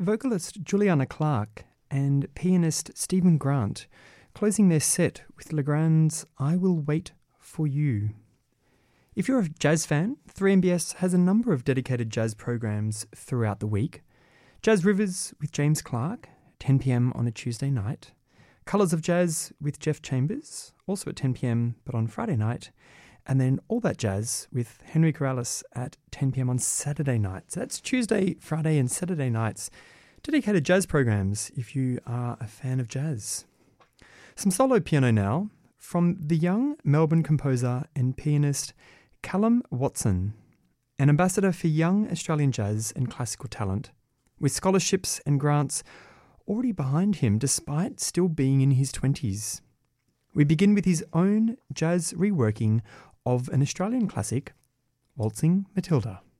vocalist Juliana Clarke and pianist Stephen Grant closing their set with Legrand's I Will Wait For You. If you're a jazz fan, 3MBS has a number of dedicated jazz programs throughout the week. Jazz Rivers with James Clark, 10pm on a Tuesday night. Colours of Jazz with Jeff Chambers, also at 10pm but on Friday night. And then All That Jazz with Henry Corrales at 10pm on Saturday nights. That's Tuesday, Friday and Saturday nights. Dedicated jazz programs if you are a fan of jazz. Some solo piano now from the young Melbourne composer and pianist Callum Watson, an ambassador for young Australian jazz and classical talent, with scholarships and grants already behind him despite still being in his 20s. We begin with his own jazz reworking of an Australian classic, Waltzing Matilda.